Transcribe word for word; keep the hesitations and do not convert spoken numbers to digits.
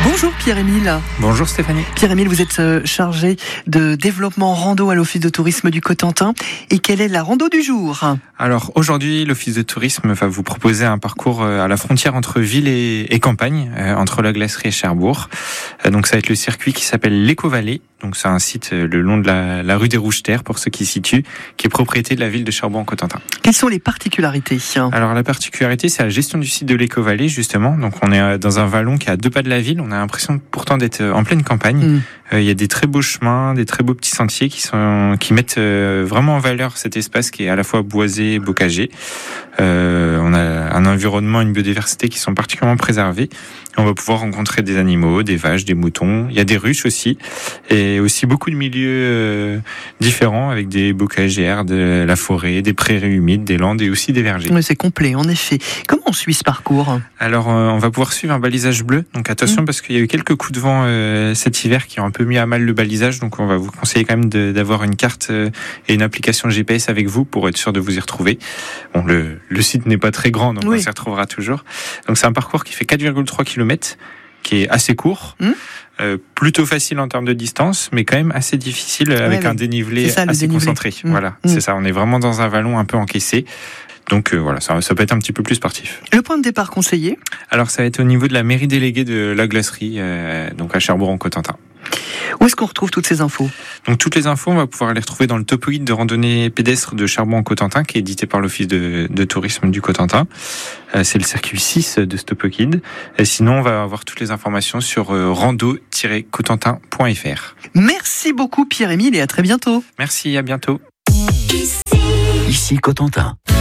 Bonjour Pierre-Émile. Bonjour Stéphanie. Pierre-Émile, vous êtes chargé de développement rando à l'Office de tourisme du Cotentin. Et quelle est la rando du jour ? Alors aujourd'hui, l'Office de tourisme va vous proposer un parcours à la frontière entre ville et, et campagne, euh, entre la Glacerie et Cherbourg. Euh, donc ça va être le circuit qui s'appelle l'Éco-Vallée. Donc c'est un site euh, le long de la, la rue des Rouges-Terres, pour ceux qui s'y situent, qui est propriété de la ville de Cherbourg-en-Cotentin. Quelles sont les particularités ? Alors la particularité, c'est la gestion du site de l'Éco-Vallée, justement. Donc on est dans un vallon qui est à deux pas de la ville. On a l'impression pourtant d'être en pleine campagne. Mmh. Euh, il y a des très beaux chemins, des très beaux petits sentiers qui sont qui mettent euh, vraiment en valeur cet espace qui est à la fois boisé et bocagé. Euh, on a un environnement, une biodiversité qui sont particulièrement préservés. On va pouvoir rencontrer des animaux, des vaches, des moutons. Il y a des ruches aussi, et aussi beaucoup de milieux euh, différents avec des bocagères, de la forêt, des prairies humides, des landes et aussi des vergers. Oui, c'est complet, en effet. Comment on suit ce parcours ? Alors, euh, on va pouvoir suivre un balisage bleu. Donc attention, mmh. parce qu'il y a eu quelques coups de vent euh, cet hiver qui ont un peu mis à mal le balisage. Donc on va vous conseiller quand même de, d'avoir une carte euh, et une application G P S avec vous pour être sûr de vous y retrouver. Bon, le, le site n'est pas très grand, donc oui. on s'y retrouvera toujours. Donc c'est un parcours qui fait quatre virgule trois kilomètres, qui est assez court, mmh. euh, plutôt facile en termes de distance, mais quand même assez difficile avec ouais, un dénivelé ça, assez dénivelé. concentré. Mmh. Voilà, mmh. c'est ça. On est vraiment dans un vallon un peu encaissé. Donc euh, voilà, ça, ça peut être un petit peu plus sportif. Le point de départ conseillé ? Alors ça va être au niveau de la mairie déléguée de la Glacerie, euh, donc à Cherbourg-en-Cotentin. Où est-ce qu'on retrouve toutes ces infos ? Donc toutes les infos, on va pouvoir les retrouver dans le topo guide de randonnée pédestre de Cherbourg-en-Cotentin, qui est édité par l'Office de, de tourisme du Cotentin. Euh, c'est le circuit six de ce topo guide. Et sinon, on va avoir toutes les informations sur euh, rando tiret cotentin point f r. Merci beaucoup Pierre-Émile et à très bientôt. Merci, à bientôt. Ici Cotentin.